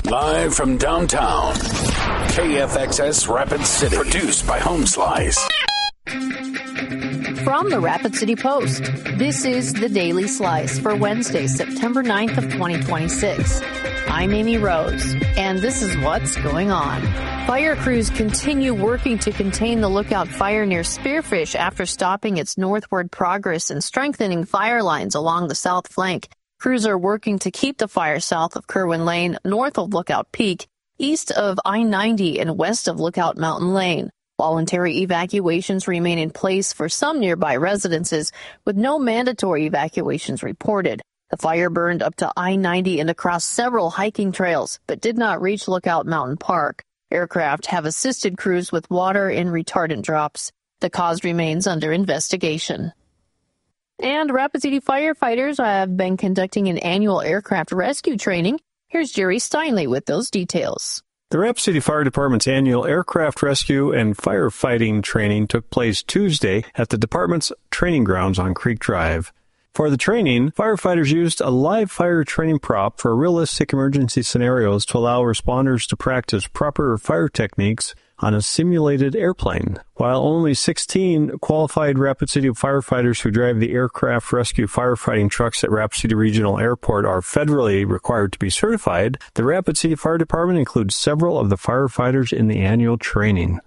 Live from downtown, KFXS Rapid City. Produced by Home Slice. From the Rapid City Post, this is the Daily Slice for Wednesday, September 9th of 2026. I'm Amy Rose, and this is what's going on. Fire crews continue working to contain the Lookout fire near Spearfish after stopping its northward progress and strengthening fire lines along the south flank. Crews are working to keep the fire south of Kerwin Lane, north of Lookout Peak, east of I-90, and west of Lookout Mountain Lane. Voluntary evacuations remain in place for some nearby residences, with no mandatory evacuations reported. The fire burned up to I-90 and across several hiking trails, but did not reach Lookout Mountain Park. Aircraft have assisted crews with water and retardant drops. The cause remains under investigation. And Rapid City firefighters have been conducting an annual aircraft rescue training. Here's Jerry Steinley with those details. The Rapid City Fire Department's annual aircraft rescue and firefighting training took place Tuesday at the department's training grounds on Creek Drive. For the training, firefighters used a live fire training prop for realistic emergency scenarios to allow responders to practice proper fire techniques on a simulated airplane. While only 16 qualified Rapid City firefighters who drive the aircraft rescue firefighting trucks at Rapid City Regional Airport are federally required to be certified, the Rapid City Fire Department includes several of the firefighters in the annual training.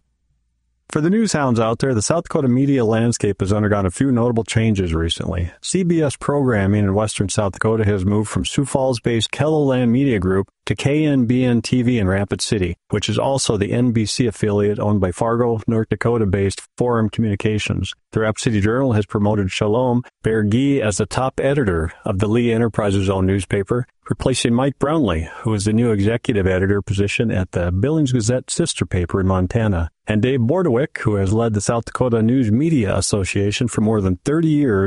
For the news hounds out there, the South Dakota media landscape has undergone a few notable changes recently. CBS programming in western South Dakota has moved from Sioux Falls-based KELOLAND Media Group to KNBN-TV in Rapid City, which is also the NBC affiliate owned by Fargo, North Dakota-based Forum Communications. The Rapid City Journal has promoted Shalom Bergi as the top editor of the Lee Enterprises-owned newspaper, replacing Mike Brownlee, who is the new executive editor position at the Billings Gazette sister paper in Montana. And Dave Bordewick, who has led the South Dakota News Media Association for more than 30 years,